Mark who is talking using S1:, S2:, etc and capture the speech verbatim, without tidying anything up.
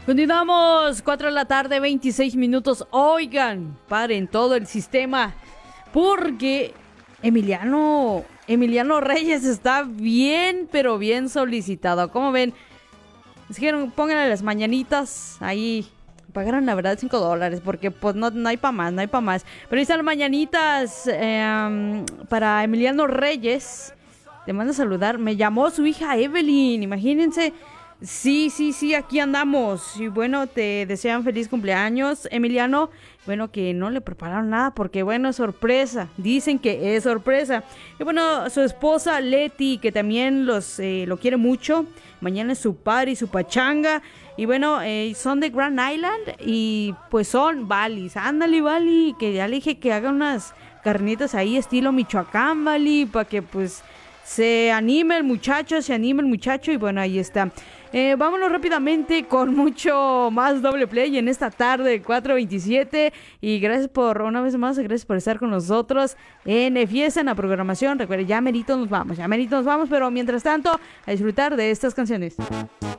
S1: Continuamos, cuatro de la tarde, veintiséis minutos. Oigan, paren todo el sistema, porque Emiliano, Emiliano Reyes está bien, pero bien solicitado. ¿Cómo ven? Dijeron, pónganle las mañanitas ahí. Pagaron la verdad cinco dólares, porque pues no, no hay para más, no hay para más. Pero ahí están las mañanitas eh, para Emiliano Reyes. Te mando a saludar. Me llamó su hija Evelyn, imagínense. Sí, sí, sí, aquí andamos. Y bueno, te desean feliz cumpleaños, Emiliano. Bueno, que no le prepararon nada porque, bueno, es sorpresa. Dicen que es sorpresa. Y bueno, su esposa Leti, que también los eh, lo quiere mucho. Mañana es su party, su pachanga. Y bueno, eh, son de Grand Island y pues son Valis. Ándale, Vali, que ya le dije que haga unas carnitas ahí estilo Michoacán, Vali, para que pues se anime el muchacho, se anime el muchacho. Y bueno, ahí está. Eh, vámonos rápidamente con mucho más doble play en esta tarde, cuatro veintisiete. Y gracias por, una vez más, gracias por estar con nosotros en Fiesta, en la programación. Recuerden, ya merito nos vamos, ya merito nos vamos, pero mientras tanto, a disfrutar de estas canciones.